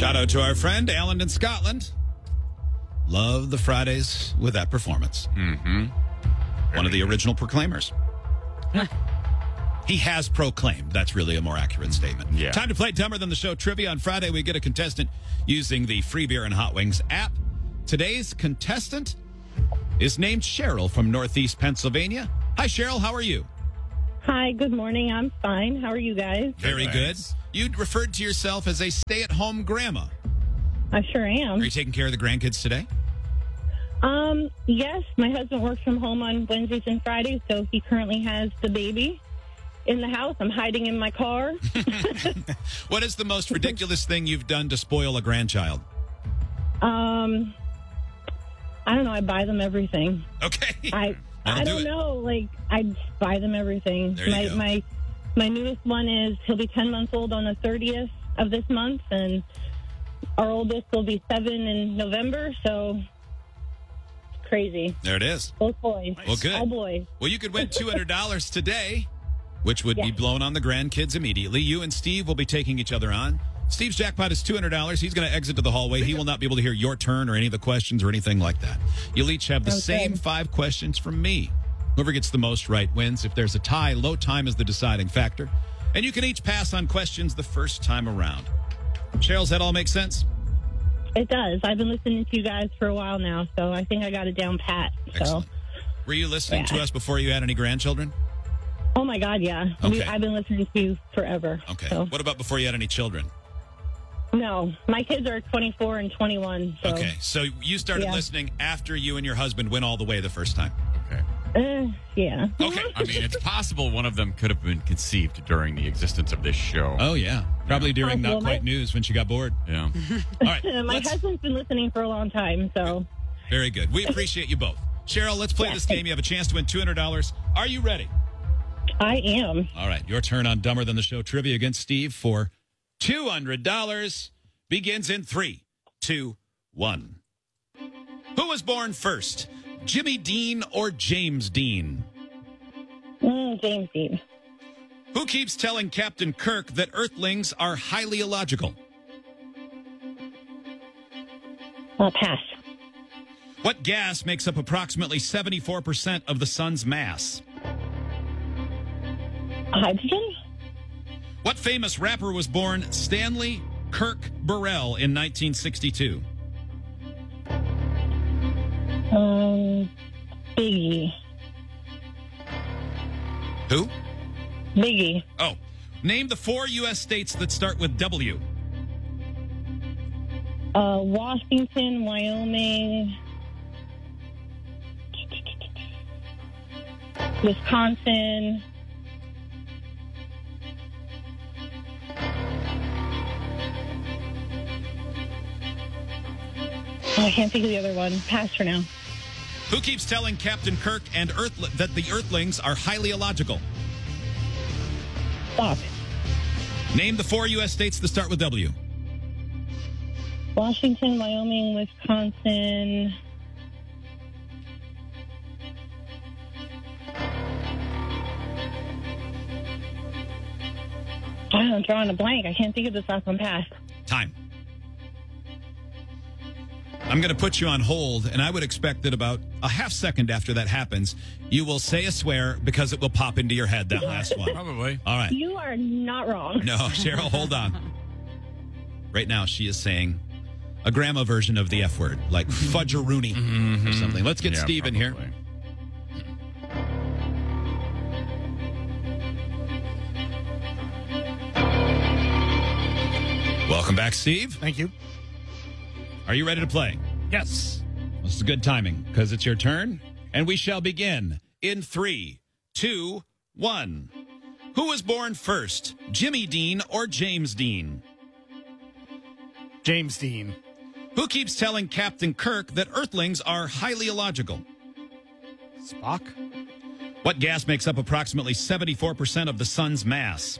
Shout out to our friend Alan in Scotland. Love the Fridays with that performance. Mm-hmm. One of the original proclaimers. He has proclaimed. That's really a more accurate statement. Yeah. Time to play Dumber Than the Show trivia. On Friday, we get a contestant using the Free Beer and Hot Wings app. Today's contestant is named Cheryl from Northeast Pennsylvania. Hi, Cheryl. How are you? Hi, good morning. I'm fine. How are you guys? Very good. You referred to yourself as a stay-at-home grandma. I sure am. Are you taking care of the grandkids today? Yes, my husband works from home on Wednesdays and Fridays, so he currently has the baby in the house. I'm hiding in my car. What is the most ridiculous thing you've done to spoil a grandchild? I don't know. I buy them everything. Okay. I don't know. Like, I just buy them everything. There you go. My newest one is, he'll be 10 months old on the 30th of this month, and our oldest will be 7 in November, so it's crazy. There it is. Both boys. Well, good. All boys. Well, you could win $200 today, which would be blown on the grandkids immediately. You and Steve will be taking each other on. Steve's jackpot is $200. He's going to exit to the hallway. He will not be able to hear your turn or any of the questions or anything like that. You'll each have the same 5 questions from me. Whoever gets the most right wins. If there's a tie, low time is the deciding factor. And you can each pass on questions the first time around. Cheryl, does that all make sense? It does. I've been listening to you guys for a while now, so I think I got it down pat. Excellent. Were you listening to us before you had any grandchildren? Oh, my God, yeah. Okay. I've been listening to you forever. Okay. So. What about before you had any children? No. My kids are 24 and 21. So. Okay. So you started listening after you and your husband went all the way the first time. Okay. Yeah. Okay. I mean, it's possible one of them could have been conceived during the existence of this show. Oh, yeah. Probably during Possible. Not Quite News when she got bored. Yeah. All right. My husband's been listening for a long time, so. Very good. We appreciate you both. Cheryl, let's play this game. You have a chance to win $200. Are you ready? I am. All right. Your turn on Dumber Than the Show trivia against Steve for $200. Begins in 3, 2, 1. Who was born first? Jimmy Dean or James Dean? James Dean. Who keeps telling Captain Kirk that Earthlings are highly illogical? Pass. What gas makes up approximately 74% of the sun's mass? Hydrogen? What famous rapper was born Stanley Kirk Burrell in 1962? Biggie. Who? Biggie. Oh. Name the 4 U.S. states that start with W. Washington, Wyoming, Wisconsin. I can't think of the other one. Pass for now. Who keeps telling Captain Kirk and that the Earthlings are highly illogical? Stop. Name the 4 U.S. states that start with W. Washington, Wyoming, Wisconsin. I'm drawing a blank. I can't think of this last one. Pass. Time. I'm going to put you on hold, and I would expect that about a half second after that happens, you will say a swear because it will pop into your head, that last one. Probably. All right. You are not wrong. No, Cheryl, hold on. Right now, she is saying a grandma version of the F word, like fudgeroonie or something. Let's get Steve in here. Welcome back, Steve. Thank you. Are you ready to play? Yes. This is good timing because it's your turn, and we shall begin in 3, 2, 1. Who was born first, Jimmy Dean or James Dean? James Dean. Who keeps telling Captain Kirk that Earthlings are highly illogical? Spock. What gas makes up approximately 74% of the sun's mass?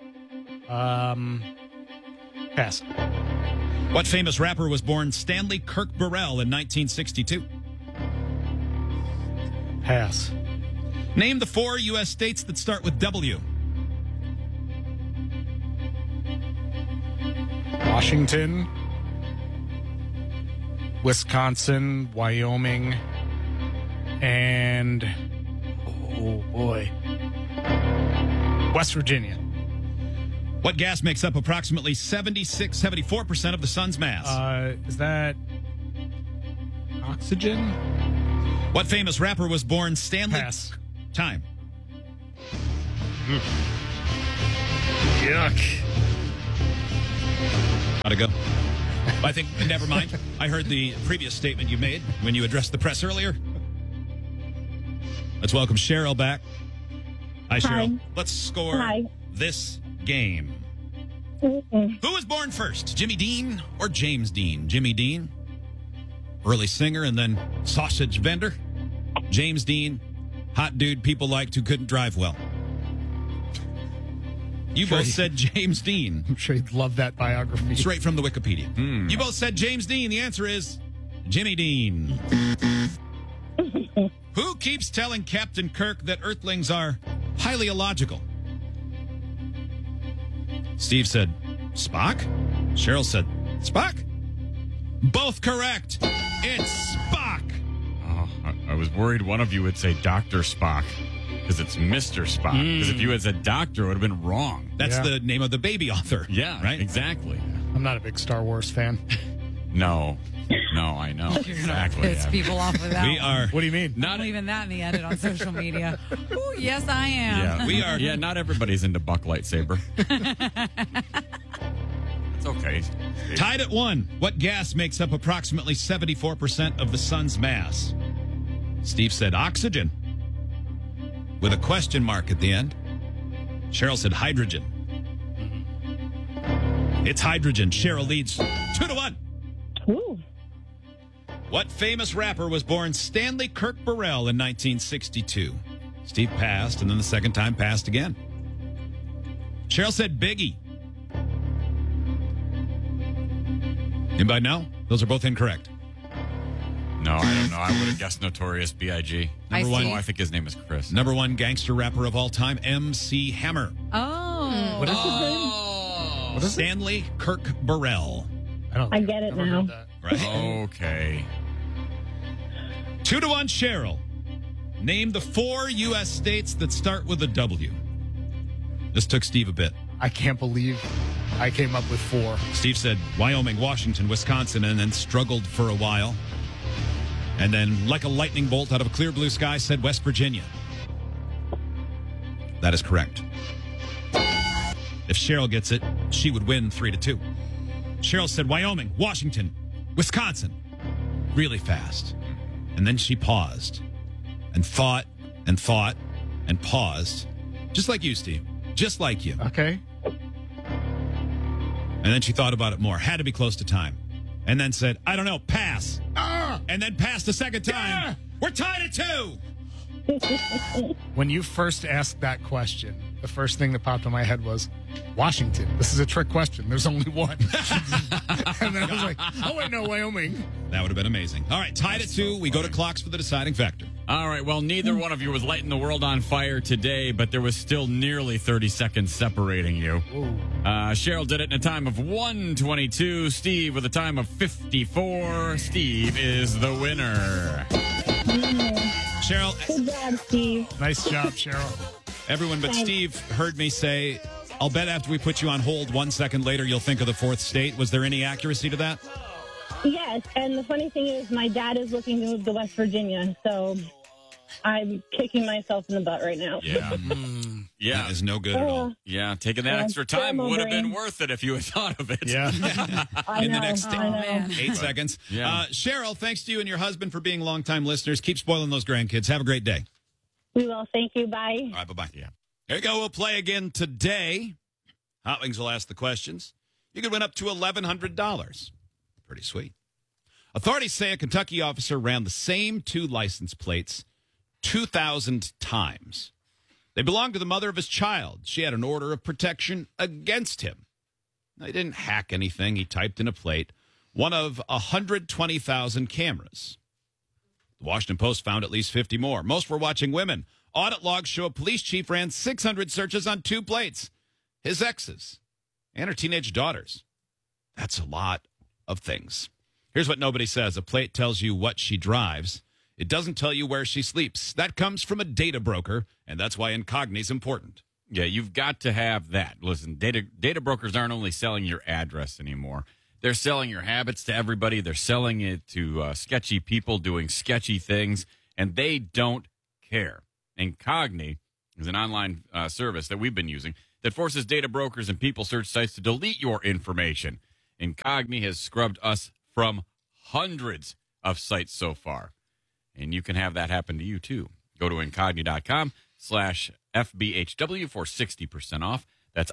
Pass. What famous rapper was born Stanley Kirk Burrell in 1962? Pass. Name the 4 U.S. states that start with W. Washington, Wisconsin, Wyoming, and oh boy, West Virginia. What gas makes up approximately 74% of the sun's mass? Is that oxygen? What famous rapper was born Stanley? Pass. Time. Yuck. Gotta go. I think, never mind. I heard the previous statement you made when you addressed the press earlier. Let's welcome Cheryl back. Hi, Cheryl. Hi. Let's score Hi. this game. Mm-mm. Who was born first, Jimmy Dean or James Dean? Jimmy Dean, early singer and then sausage vendor. James Dean, hot dude people liked who couldn't drive well. You both said James Dean. I'm sure you'd love that biography. Straight from the Wikipedia. You both said James Dean. The answer is Jimmy Dean. Who keeps telling Captain Kirk that Earthlings are highly illogical? Steve said Spock. Cheryl said Spock. Both correct. It's Spock. Oh, I was worried one of you would say Dr. Spock because it's Mr. Spock. Because if you had said doctor, it would have been wrong. That's Yeah. the name of the baby author. Yeah, right? exactly. I'm not a big Star Wars fan. No, I know. Exactly. Piss yeah. people off with that. We are. What do you mean? Not I'm leaving that in the edit on social media. Ooh, yes, I am. Yeah, We are- Yeah, not everybody's into Buck Lightsaber. It's okay. Tied at 1. What gas makes up approximately 74% of the sun's mass? Steve said oxygen, with a question mark at the end. Cheryl said hydrogen. It's hydrogen. Cheryl leads 2-1. Ooh. What famous rapper was born Stanley Kirk Burrell in 1962? Steve passed, and then the second time passed again. Cheryl said Biggie. Anybody know? Those are both incorrect. No, I don't know. I would have guessed Notorious B.I.G. I one. see. No, I think his name is Chris. Number 1 gangster rapper of all time, MC Hammer. Oh. What is his name? Oh, What is it? Stanley Kirk Burrell. don't I think get I've it ever now. heard that. Right? okay. 2-1, Cheryl. Name the 4 U.S. states that start with a W. This took Steve a bit. I can't believe I came up with 4. Steve said Wyoming, Washington, Wisconsin, and then struggled for a while. And then, like a lightning bolt out of a clear blue sky, said West Virginia. That is correct. If Cheryl gets it, she would win 3-2. Cheryl said Wyoming, Washington, Wisconsin, really fast. And then she paused and thought and thought and paused, just like you, Steve, just like you. Okay. And then she thought about it more, had to be close to time, and then said, I don't know, pass. And then passed a second time. We're tied at 2. When you first asked that question, the first thing that popped in my head was Washington. This is a trick question. There's only one. And then I was like, oh, wait, no, Wyoming. That would have been amazing. All right, tied at 2. We go to clocks for the deciding factor. All right, well, neither one of you was lighting the world on fire today, but there was still nearly 30 seconds separating you. Cheryl did it in a time of 1:22. Steve with a time of 54. Steve is the winner. Cheryl, Good job, Steve. Nice job, Cheryl. everyone but Thanks. Steve heard me say, I'll bet after we put you on hold 1 second later, you'll think of the 4th state. Was there any accuracy to that? Yes, and the funny thing is my dad is looking to move to West Virginia, so I'm kicking myself in the butt right now. Yeah. Yeah. That is no good at all. Yeah, taking that Yeah, extra time terrible would have been brain. worth it if you had thought of it. Yeah. I In the know, next I know. man. 8 seconds. Yeah. Cheryl, thanks to you and your husband for being longtime listeners. Keep spoiling those grandkids. Have a great day. We will. Thank you. Bye. All right, bye-bye. Yeah. Here you go. We'll play again today. Hot Wings will ask the questions. You could win up to $1,100. Pretty sweet. Authorities say a Kentucky officer ran the same 2 license plates 2,000 times. They belonged to the mother of his child. She had an order of protection against him. Now, he didn't hack anything. He typed in a plate. One of 120,000 cameras. The Washington Post found at least 50 more. Most were watching women. Audit logs show a police chief ran 600 searches on 2 plates. His exes and her teenage daughters. That's a lot of things. Here's what nobody says. A plate tells you what she drives. It doesn't tell you where she sleeps. That comes from a data broker, and that's why Incogni is important. Yeah, you've got to have that. Listen, data brokers aren't only selling your address anymore. They're selling your habits to everybody. They're selling it to sketchy people doing sketchy things, and they don't care. Incogni is an online service that we've been using that forces data brokers and people search sites to delete your information. Incogni has scrubbed us from hundreds of sites so far, and you can have that happen to you, too. Go to incogni.com/FBHW for 60% off. That's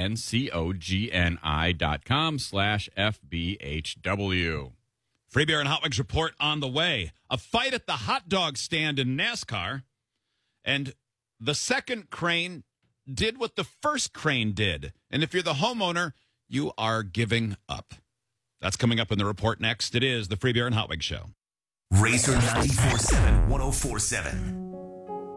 INCOGNI.com/FBHW. Free Beer and Hot Wings report on the way. A fight at the hot dog stand in NASCAR, and the second crane did what the first crane did. And if you're the homeowner, you are giving up. That's coming up in the report next. It is the Free Beer and Hot Wings Show. Razor 94.7, 104.7.